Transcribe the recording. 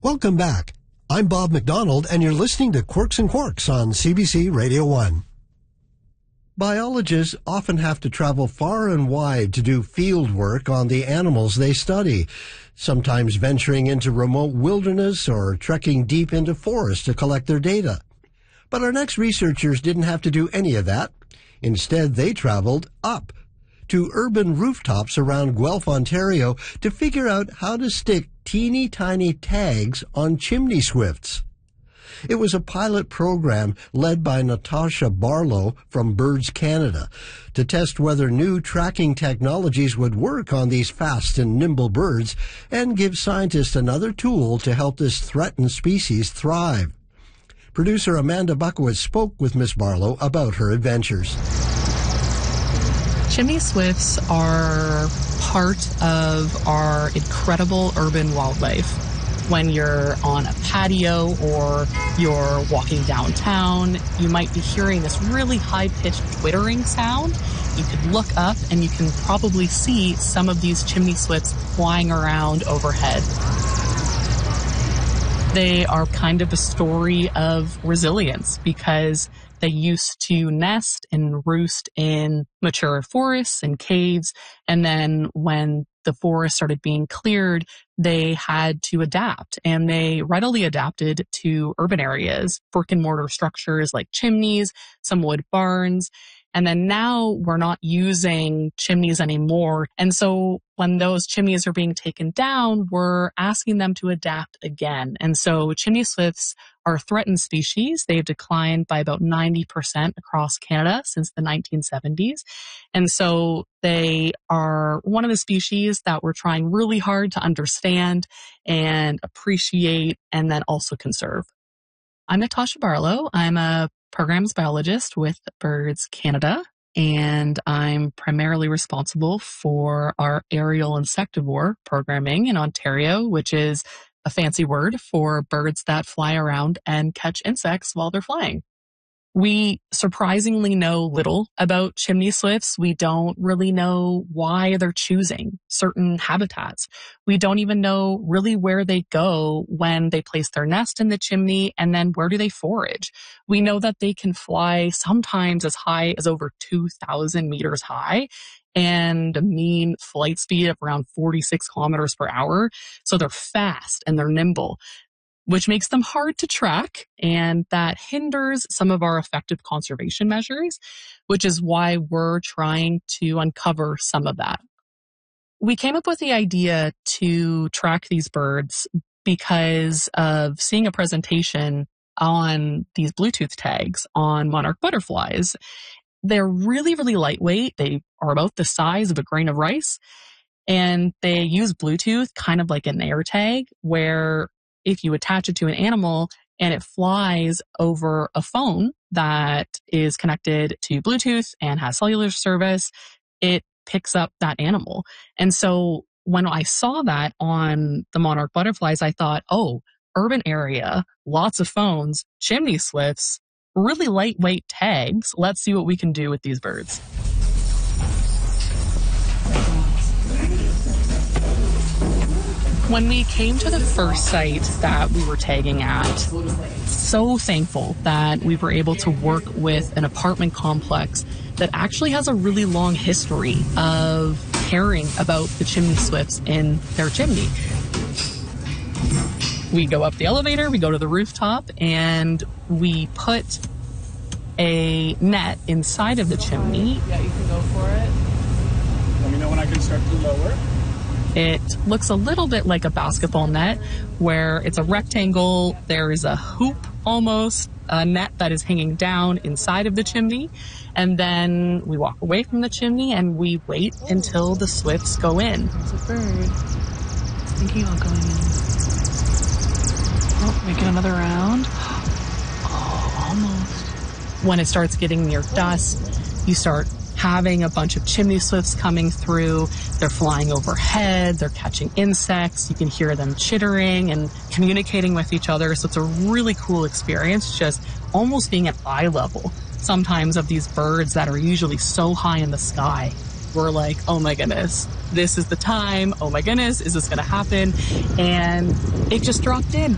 Welcome back. I'm Bob McDonald, and you're listening to Quirks and Quarks on CBC Radio 1. Biologists often have to travel far and wide to do field work on the animals they study, sometimes venturing into remote wilderness or trekking deep into forests to collect their data. But our next researchers didn't have to do any of that. Instead, they traveled up to urban rooftops around Guelph, Ontario, to figure out how to stick teeny tiny tags on chimney swifts. It was a pilot program led by Natasha Barlow from Birds Canada to test whether new tracking technologies would work on these fast and nimble birds and give scientists another tool to help this threatened species thrive. Producer Amanda Buckowitz spoke with Miss Barlow about her adventures. Chimney swifts are part of our incredible urban wildlife. When you're on a patio or you're walking downtown, you might be hearing this really high-pitched twittering sound. You could look up and you can probably see some of these chimney swifts flying around overhead. They are kind of a story of resilience because they used to nest and roost in mature forests and caves, and then when the forest started being cleared, they had to adapt, and they readily adapted to urban areas, brick and mortar structures like chimneys, some wood barns. And then now we're not using chimneys anymore. And so when those chimneys are being taken down, we're asking them to adapt again. And so chimney swifts are a threatened species. They've declined by about 90% across Canada since the 1970s. And so they are one of the species that we're trying really hard to understand and appreciate and then also conserve. I'm Natasha Barlow. I'm a programs biologist with Birds Canada, and I'm primarily responsible for our aerial insectivore programming in Ontario, which is a fancy word for birds that fly around and catch insects while they're flying. We surprisingly know little about chimney swifts. We don't really know why they're choosing certain habitats. We don't even know really where they go when they place their nest in the chimney, and then where do they forage. We know that they can fly sometimes as high as over 2,000 meters high and a mean flight speed of around 46 kilometers per hour. So they're fast and they're nimble, which makes them hard to track, and that hinders some of our effective conservation measures, which is why we're trying to uncover some of that. We came up with the idea to track these birds because of seeing a presentation on these Bluetooth tags on monarch butterflies. They're really, really lightweight. They are about the size of a grain of rice, and they use Bluetooth kind of like an air tag, where if you attach it to an animal and it flies over a phone that is connected to Bluetooth and has cellular service, it picks up that animal. And so when I saw that on the monarch butterflies, I thought, oh, urban area, lots of phones, chimney swifts, really lightweight tags. Let's see what we can do with these birds. When we came to the first site that we were tagging at, so thankful that we were able to work with an apartment complex that actually has a really long history of caring about the chimney swifts in their chimney. We go up the elevator, we go to the rooftop, and we put a net inside of the chimney. Yeah, you can go for it. Let me know when I can start to lower. It looks a little bit like a basketball net, where it's a rectangle. There is a hoop, almost, a net that is hanging down inside of the chimney. And then we walk away from the chimney and we wait until the swifts go in. There's a bird. It's thinking about going in. Oh, making another round. Oh, almost. When it starts getting near dusk, you start having a bunch of chimney swifts coming through. They're flying overhead, they're catching insects, you can hear them chittering and communicating with each other. So it's a really cool experience, just almost being at eye level sometimes of these birds that are usually so high in the sky. We're like, oh my goodness, this is the time. Oh my goodness, is this gonna happen? And it just dropped in.